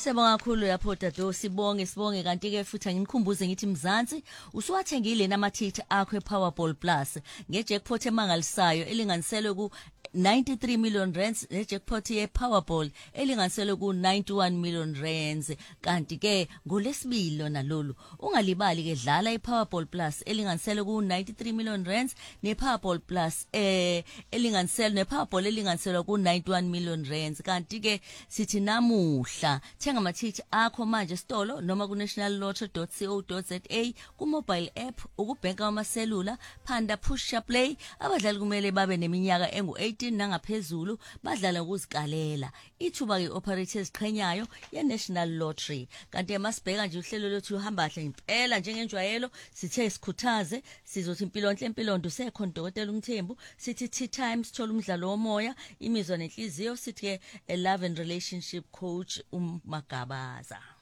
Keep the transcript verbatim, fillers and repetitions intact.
Siyabonga kakhulu yapho Dado, sibonge sibonge kanti ke futhi nginikhumbuze ngithi Mzansi usuwathengile namathithi akho ePowerball Plus ngejackpot emangalisayo elinganiselwe ku ninety-three million rands nejackpot yePowerball elinganiselwe ku ninety-one million rands. Kanti ke ngolesibili lona lolu ungalibali ke dlala iPowerball Plus elinganiselwe ku ninety-three million rands nePowerball Plus eh elinganiselwe nePowerball elinganiselwe ku ninety-one million rands. Kanti ke sithi namuhla thenga amathithi akho manje stolo noma ku national lottery dot co dot za ku mobile app ukubhenka amaselula phanda push play. Abadlali kumele babe neminyaka engu eighteen nangaphezulu badlala ukuzikalela ithuba ke operators qhenyayo ye National Lottery. Kanti masibheka nje uhlelo lethu uhamba kahle impela njengenjwayelo sithe sikhuthaze sizothi impilo enhle empilonto sekhona dokotela uMthembu sithi tea times thola umdlalo womoya imizwa nenhliziyo sithi ke a love and relationship coach uMagabaza.